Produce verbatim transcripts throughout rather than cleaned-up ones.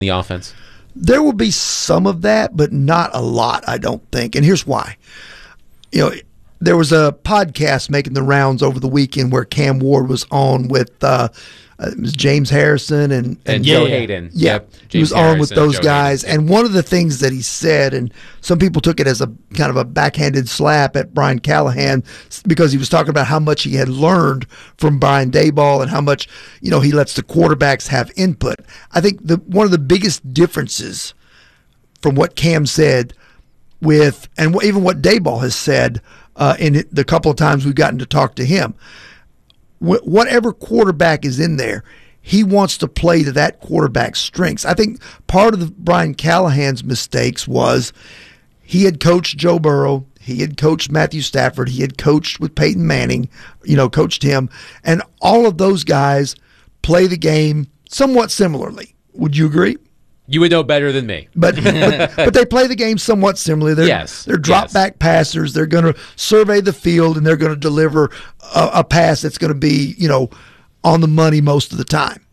the offense? There will be some of that, but not a lot, I don't think. And here's why. You know, there was a podcast making the rounds over the weekend where Cam Ward was on with uh, it was James Harrison and, and, and Joe Hayden. Yeah, yep. he was Harrison, on with those Joe guys. Hayden. And one of the things that he said, and some people took it as a kind of a backhanded slap at Brian Callahan because he was talking about how much he had learned from Brian Daboll and how much, you know, he lets the quarterbacks have input. I think the one of the biggest differences from what Cam said with, and even what Daboll has said uh, in the couple of times we've gotten to talk to him, wh- whatever quarterback is in there, he wants to play to that quarterback's strengths. I think part of the, Brian Callahan's mistakes was he had coached Joe Burrow, he had coached Matthew Stafford, he had coached with Peyton Manning, you know, coached him, and all of those guys play the game somewhat similarly. Would you agree? You would know better than me. But but, but they play the game somewhat similarly. They're, yes. They're drop-back yes. passers. They're going to survey the field, and they're going to deliver a, a pass that's going to be, you know, on the money most of the time.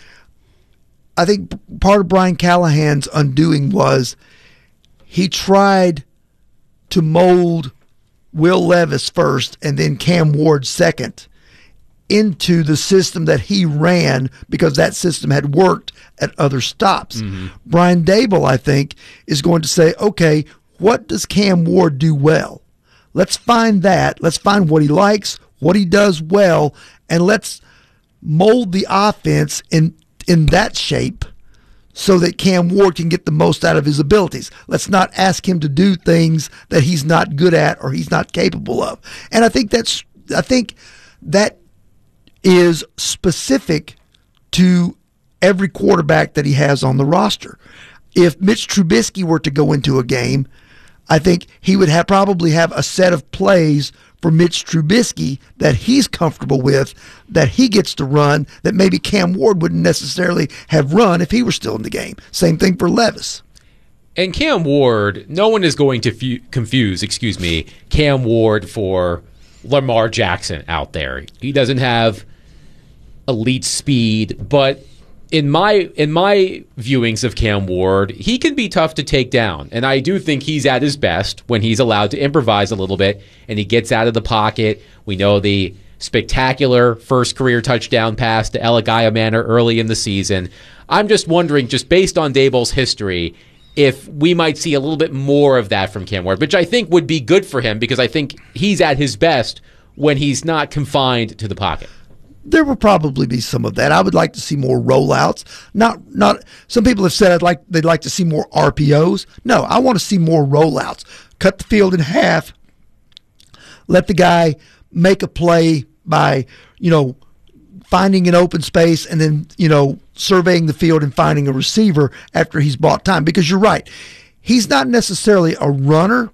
I think part of Brian Callahan's undoing was he tried to mold Will Levis first and then Cam Ward second into the system that he ran because that system had worked at other stops. Mm-hmm. Brian Daboll, I think, is going to say, okay, what does Cam Ward do well? Let's find that. Let's find what he likes, what he does well, and let's mold the offense in in that shape so that Cam Ward can get the most out of his abilities. Let's not ask him to do things that he's not good at or he's not capable of. And I think that's I think that is specific to every quarterback that he has on the roster. If Mitch Trubisky were to go into a game, I think he would have probably have a set of plays for Mitch Trubisky that he's comfortable with, that he gets to run, that maybe Cam Ward wouldn't necessarily have run if he were still in the game. Same thing for Levis. And Cam Ward, no one is going to fu- confuse, excuse me, Cam Ward for Lamar Jackson out there. He doesn't have elite speed, but in my in my viewings of Cam Ward, he can be tough to take down. And I do think he's at his best when he's allowed to improvise a little bit and he gets out of the pocket. We know the spectacular first career touchdown pass to Eligaya Manor early in the season. I'm just wondering, just based on Daboll's history, if we might see a little bit more of that from Cam Ward, which I think would be good for him because I think he's at his best when he's not confined to the pocket. There will probably be some of that. I would like to see more rollouts. Not, not. Some people have said I'd like they'd like to see more R P Os. No, I want to see more rollouts. Cut the field in half. Let the guy make a play by, you know, finding an open space and then, you know, surveying the field and finding a receiver after he's bought time. Because you're right, he's not necessarily a runner,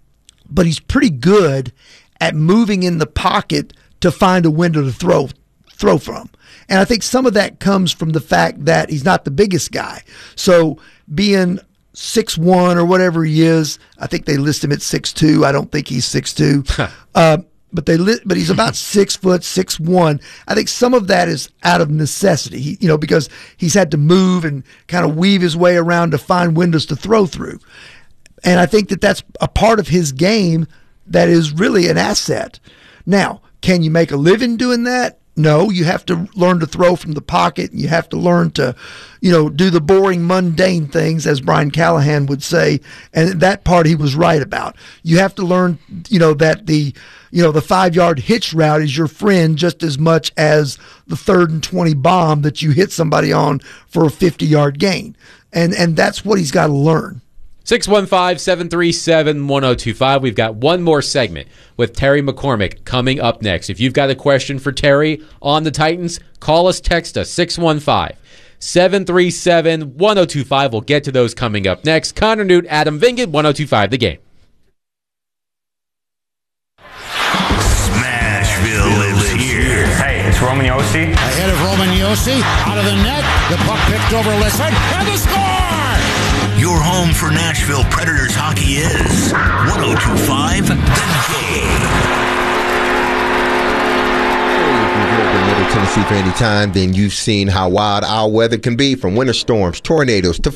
but he's pretty good at moving in the pocket to find a window to throw. throw from. And I think some of that comes from the fact that he's not the biggest guy. So being six one or whatever he is, I think they list him at six two. I don't think he's six two. uh, but they li- but he's about six foot, six one. I think some of that is out of necessity, he, you know, because he's had to move and kind of weave his way around to find windows to throw through. And I think that that's a part of his game that is really an asset. Now, can you make a living doing that? No, you have to learn to throw from the pocket, and you have to learn to, you know, do the boring, mundane things, as Brian Callahan would say, and that part he was right about. You have to learn, you know, that the, you know, the five-yard hitch route is your friend just as much as the third and twenty bomb that you hit somebody on for a fifty-yard gain, and and that's what he's got to learn. six one five, seven three seven, one oh two five. We've got one more segment with Terry McCormick coming up next. If you've got a question for Terry on the Titans, call us, text us, six one five, seven three seven, one oh two five. We'll get to those coming up next. Connor Newt, Adam Vingan, one oh two five The Game. Smashville lives here. Hey, it's Roman Yossi. Ahead of Roman Yossi, out of the net, the puck picked over Listen, and the score! Your home for Nashville Predators hockey is one oh two five The Game. You've enjoyed the Middleton Home Sweet for any time, then you've seen how wild our weather can be, from winter storms, tornadoes, to